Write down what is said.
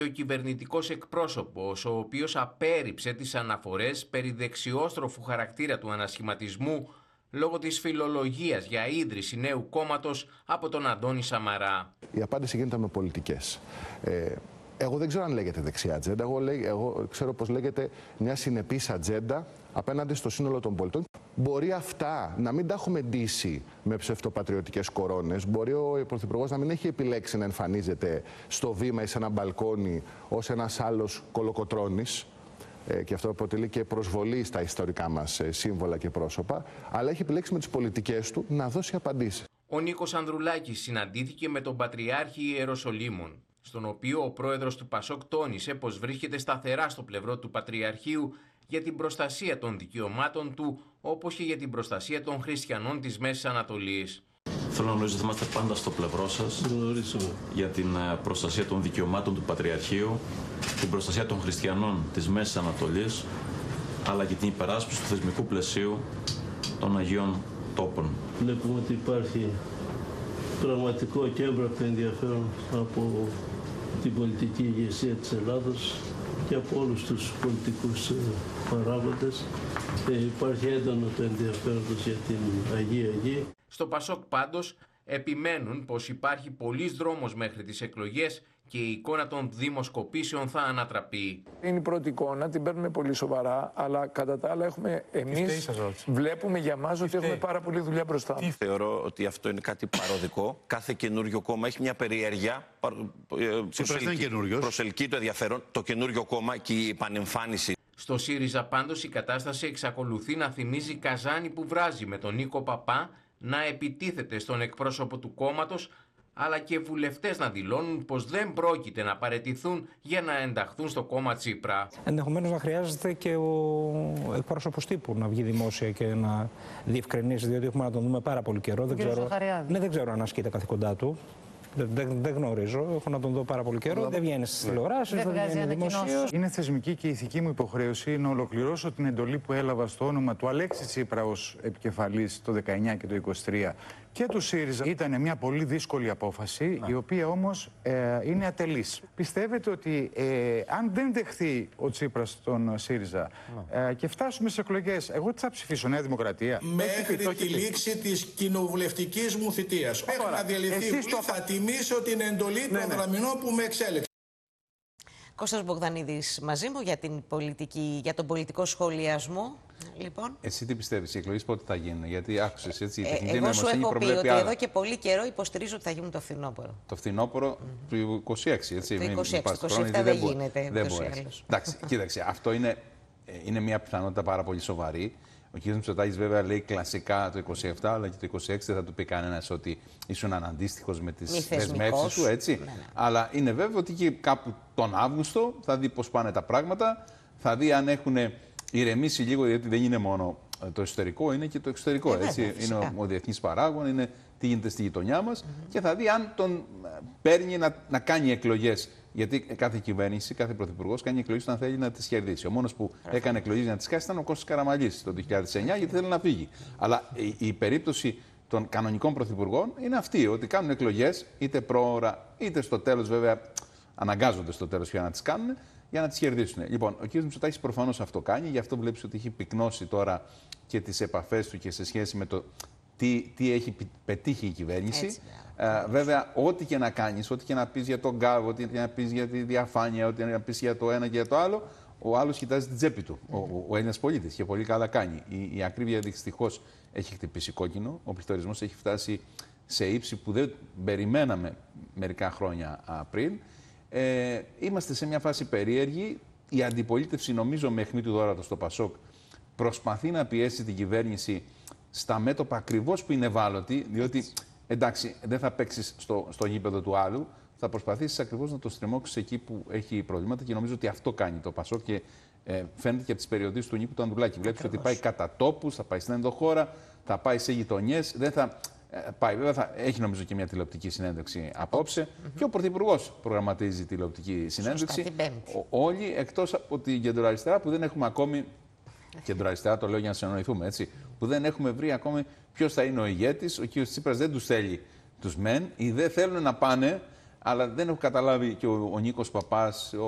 Ο κυβερνητικός εκπρόσωπος, ο οποίος απέρριψε τις αναφορές περί δεξιόστροφου χαρακτήρα του ανασχηματισμού λόγω της φιλολογίας για ίδρυση νέου κόμματος από τον Αντώνη Σαμαρά. Η απάντηση γίνεται με πολιτικές. Εγώ δεν ξέρω αν λέγεται δεξιά ατζέντα. Εγώ ξέρω πως λέγεται μια συνεπής ατζέντα απέναντι στο σύνολο των πολιτών. Μπορεί αυτά να μην τα έχουμε ντύσει με ψευτοπατριωτικές κορώνες. Μπορεί ο Πρωθυπουργός να μην έχει επιλέξει να εμφανίζεται στο βήμα ή σε ένα μπαλκόνι ως ένας άλλος κολοκοτρώνης. Και αυτό αποτελεί και προσβολή στα ιστορικά μας σύμβολα και πρόσωπα. Αλλά έχει επιλέξει με τις πολιτικές του να δώσει απαντήσεις. Ο Νίκος Ανδρουλάκης συναντήθηκε με τον Πατριάρχη Ιεροσολύμων, στον οποίο ο πρόεδρος του Πασόκ τόνισε πως βρίσκεται σταθερά στο πλευρό του Πατριαρχείου για την προστασία των δικαιωμάτων του, όπως και για την προστασία των χριστιανών της Μέσης Ανατολής. Θέλω να γνωρίζω ότι είμαστε πάντα στο πλευρό σας για την προστασία των δικαιωμάτων του Πατριαρχείου, την προστασία των χριστιανών της Μέσης Ανατολής, αλλά και την υπεράσπιση του θεσμικού πλαισίου των Αγίων Τόπων. Βλέπουμε ότι υπάρχει πραγματικό και έμπρακτο ενδιαφέρον από την πολιτική ηγεσία της Ελλάδος και από όλους τους πολιτικούς παράγοντες. Υπάρχει έντονο το ενδιαφέρον για την Αγία Γη. Στο Πασόκ πάντως επιμένουν πως υπάρχει πολλής δρόμος μέχρι τις εκλογές και η εικόνα των δημοσκοπήσεων θα ανατραπεί. Είναι η πρώτη εικόνα, την παίρνουμε πολύ σοβαρά, αλλά κατά τα άλλα εμείς βλέπουμε για μας ότι έχουμε πάρα πολλή δουλειά μπροστά. Θεωρώ ότι αυτό είναι κάτι παροδικό. Κάθε καινούριο κόμμα έχει μια περιέργεια. Προσελκύει το ενδιαφέρον. Το καινούριο κόμμα και η επανεμφάνιση. Στο ΣΥΡΙΖΑ πάντως η κατάσταση εξακολουθεί να θυμίζει καζάνι που βράζει, με τον Νίκο Παπά να επιτίθεται στον εκπρόσωπο του κόμματος, αλλά και βουλευτές να δηλώνουν πως δεν πρόκειται να παραιτηθούν για να ενταχθούν στο κόμμα Τσίπρα. Ενδεχομένως να χρειάζεται και ο εκπρόσωπος τύπου να βγει δημόσια και να διευκρινίσει, διότι έχουμε να τον δούμε πάρα πολύ καιρό. Δεν ξέρω αν ασκεί τα καθηκοντά του. Δεν γνωρίζω. Έχω να τον δω πάρα πολύ καιρό. Δεν βγαίνει στις τηλεοράσεις, δεν βγαίνει δημοσίως. Είναι θεσμική και ηθική μου υποχρέωση να ολοκληρώσω την εντολή που έλαβα στο όνομα του Αλέξη Τσίπρα ως επικεφαλής το 19 και το 23 και του ΣΥΡΙΖΑ. Ήταν μια πολύ δύσκολη απόφαση, η οποία όμως είναι ατελής. Πιστεύετε ότι αν δεν δεχθεί ο Τσίπρας τον ΣΥΡΙΖΑ και φτάσουμε στις εκλογές, εγώ τι θα ψηφίσω, Νέα Δημοκρατία? Μέχρι τη λήξη της κοινοβουλευτικής μου θητείας. Μέχρι να διαλυθεί θα τιμήσω την εντολή του αδραμινό που με εξέλεξε. Κώστας Μπογδανίδης μαζί μου για τον πολιτικό σχολιασμό. Λοιπόν. Εσύ τι πιστεύεις, οι εκλογές πότε θα γίνουν? Γιατί άκουσες έτσι, η τεχνητή εγώ σου νοημοσύνη έχω πει ότι άλλα. εδώ και πολύ καιρό υποστηρίζω ότι θα γίνουν το φθινόπωρο. Το φθινόπωρο του 26, έτσι. Το 26, το 27 δεν γίνεται. Εντάξει, κοίταξε, αυτό είναι μια πιθανότητα πάρα πολύ σοβαρή. Ο κ. Μητσοτάκης βέβαια λέει κλασικά το 27, αλλά και το 26 δεν θα του πει κανένας ότι ήσουν αναντίστοιχος με τις δεσμεύσεις σου, έτσι. Ναι. Αλλά είναι βέβαιο ότι και κάπου τον Αύγουστο θα δει πώς πάνε τα πράγματα, θα δει αν έχουν ηρεμήσει λίγο, γιατί δεν είναι μόνο το εσωτερικό, είναι και το εξωτερικό. Έτσι. Είναι ο διεθνής παράγων, είναι τι γίνεται στη γειτονιά μας και θα δει αν τον παίρνει να κάνει εκλογές. Γιατί κάθε κυβέρνηση, κάθε πρωθυπουργός κάνει εκλογές όταν θέλει να τις κερδίσει. Ο μόνος που έκανε εκλογές για να τις κάνει ήταν ο Κώστας Καραμανλής το 2009, γιατί θέλει να φύγει. Αλλά η περίπτωση των κανονικών πρωθυπουργών είναι αυτή, ότι κάνουν εκλογές είτε πρόωρα είτε στο τέλος, βέβαια αναγκάζονται στο τέλος για να τις κάνουν, για να τις κερδίσουν. Λοιπόν, ο κ. Μητσοτάκης προφανώς αυτό κάνει, γι' αυτό βλέπεις ότι έχει πυκνώσει τώρα και τις επαφές του και σε σχέση με το τι έχει πετύχει η κυβέρνηση. Έτσι, βέβαια, ό,τι και να κάνεις, ό,τι και να πεις για τον γκάβο, ό,τι και να πεις για τη διαφάνεια, ό,τι να πεις για το ένα και για το άλλο, ο άλλος κοιτάζει την τσέπη του. Ο Έλληνας πολίτης και πολύ καλά κάνει. Η ακρίβεια δυστυχώς έχει χτυπήσει κόκκινο. Ο πληθωρισμός έχει φτάσει σε ύψη που δεν περιμέναμε μερικά χρόνια πριν. Είμαστε σε μια φάση περίεργη. Η αντιπολίτευση, νομίζω, μέχρι του δόρατο στο Πασόκ, προσπαθεί να πιέσει την κυβέρνηση στα μέτωπα ακριβώς που είναι ευάλωτη, διότι εντάξει, δεν θα παίξεις στο γήπεδο του άλλου, θα προσπαθήσεις ακριβώς να το στριμώξεις εκεί που έχει προβλήματα και νομίζω ότι αυτό κάνει το Πασόκ και φαίνεται και από τις περιοδίες του Νίκου του Ανδρουλάκη. Βλέπεις ότι πάει κατά τόπους, θα πάει στην ενδοχώρα, θα πάει σε γειτονιές, δεν θα πάει. Βέβαια, έχει νομίζω και μια τηλεοπτική συνέντευξη απόψε και ο Πρωθυπουργός προγραμματίζει τηλεοπτική συνέντευξη. Όλοι εκτός από την κεντροαριστερά που δεν έχουμε ακόμη. Κεντροαριστερά το λέω για να συνεννοηθούμε, έτσι. Που δεν έχουμε βρει ακόμη ποιος θα είναι ο ηγέτης. Ο κ. Τσίπρας δεν τους θέλει τους μεν, ή δεν θέλουν να πάνε Αλλά δεν έχω καταλάβει και ο Νίκος Παπάς,